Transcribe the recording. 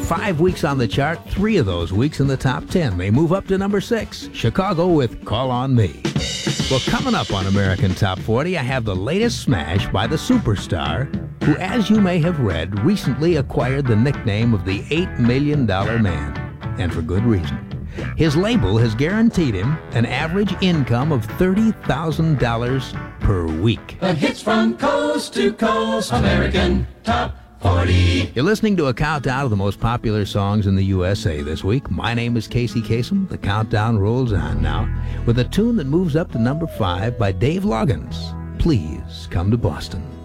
5 weeks on the chart, 3 of those weeks in the top 10. They move up to number 6, Chicago with Call on Me. Well, coming up on American Top 40, I have the latest smash by the superstar, who, as you may have read, recently acquired the nickname of the $8 Million Man, and for good reason. His label has guaranteed him an average income of $30,000 per week. The hits from coast to coast, American Top 40. You're listening to a countdown of the most popular songs in the USA this week. My name is Casey Kasem. The countdown rolls on now with a tune that moves up to number 5 by Dave Loggins. Please come to Boston.